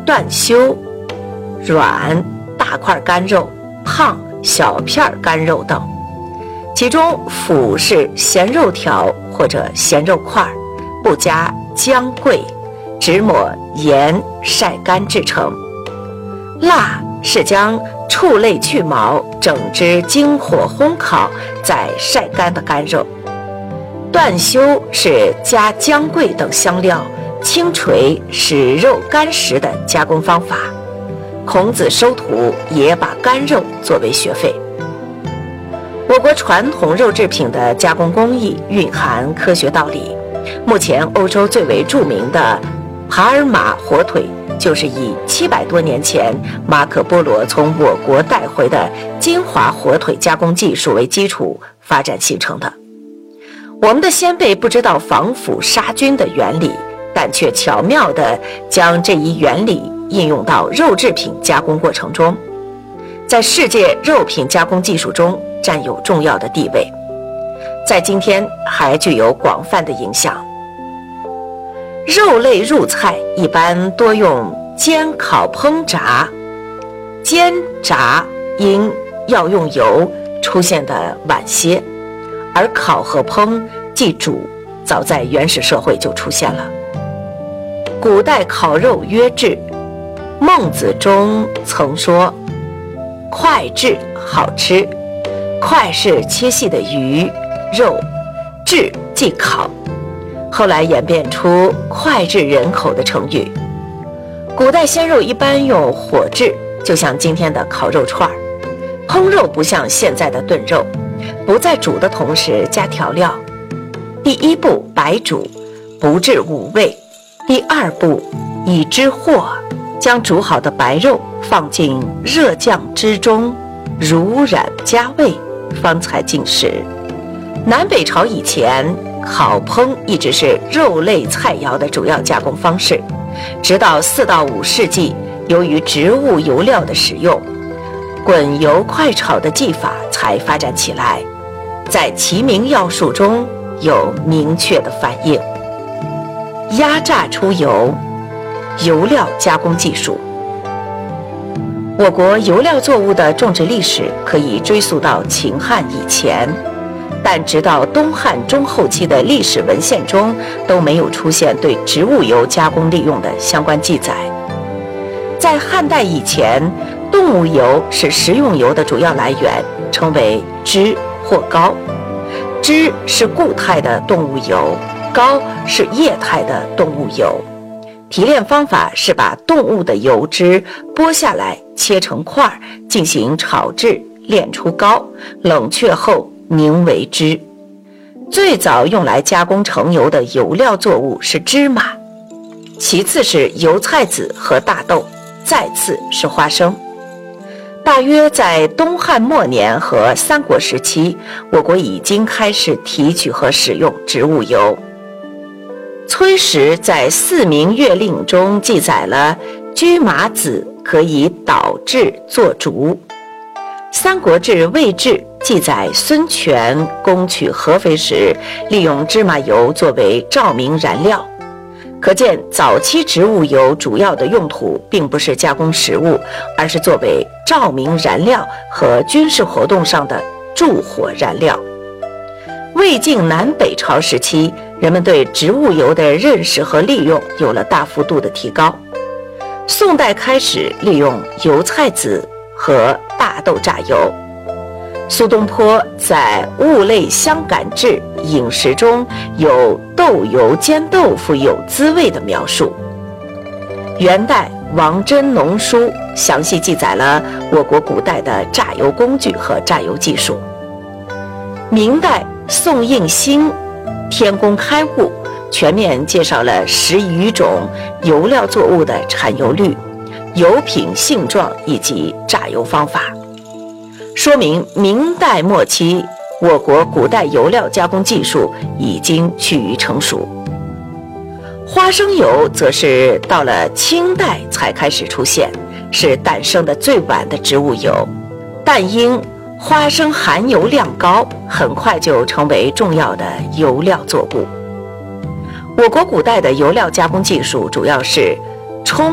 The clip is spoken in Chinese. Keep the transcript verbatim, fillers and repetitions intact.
断修、软、大块干肉、胖、小片干肉等。其中腐是咸肉条或者咸肉块，不加姜桂，只抹盐晒干制成。辣是将畜类去毛，整只经火烘烤再晒干的干肉。断修是加姜桂等香料轻锤使肉干实的加工方法。孔子收徒也把干肉作为学费。我国传统肉制品的加工工艺蕴含科学道理。目前欧洲最为著名的帕尔马火腿，就是以七百多年前马可波罗从我国带回的金华火腿加工技术为基础发展形成的。我们的先辈不知道防腐杀菌的原理，但却巧妙地将这一原理应用到肉制品加工过程中，在世界肉品加工技术中占有重要的地位，在今天还具有广泛的影响。肉类入菜一般多用煎、烤、烹、炸。煎、炸因要用油出现的晚些，而烤和烹即煮早在原始社会就出现了。古代烤肉曰炙，孟子中曾说脍炙好吃，脍是切细的鱼肉，炙即烤，后来演变出脍炙人口的成语。古代鲜肉一般用火炙，就像今天的烤肉串。烹肉不像现在的炖肉，不在煮的同时加调料。第一步白煮，不至五味。第二步以之和，将煮好的白肉放进热酱汁中，濡染加味，方才进食。南北朝以前，烤烹一直是肉类菜肴的主要加工方式，直到四到五世纪，由于植物油料的使用，滚油快炒的技法才发展起来，在齐民要术中有明确的反映。压榨出油，油料加工技术。我国油料作物的种植历史可以追溯到秦汉以前，但直到东汉中后期的历史文献中都没有出现对植物油加工利用的相关记载。在汉代以前，动物油是食用油的主要来源，称为脂或膏。脂是固态的动物油，膏是液态的动物油。提炼方法是把动物的油脂剥下来切成块，进行炒制，炼出膏，冷却后凝为脂。最早用来加工成油的油料作物是芝麻，其次是油菜籽和大豆，再次是花生。大约在东汉末年和三国时期，我国已经开始提取和使用植物油。崔实在《四民月令》中记载了车麻子可以捣制做竹。三国志魏志记载孙权攻取合肥时，利用芝麻油作为照明燃料。可见早期植物油主要的用途并不是加工食物，而是作为照明燃料和军事活动上的助火燃料。魏晋南北朝时期，人们对植物油的认识和利用有了大幅度的提高。宋代开始利用油菜籽和大豆榨油。苏东坡在《物类相感志》饮食中有豆油煎豆腐有滋味的描述。元代王真农书详细记载了我国古代的榨油工具和榨油技术。明代宋应星《天工开物》全面介绍了十余种油料作物的产油率、油品性状以及榨油方法，说明明代末期我国古代油料加工技术已经趋于成熟。花生油则是到了清代才开始出现，是诞生的最晚的植物油，但因花生含油量高，很快就成为重要的油料作物。我国古代的油料加工技术主要是冲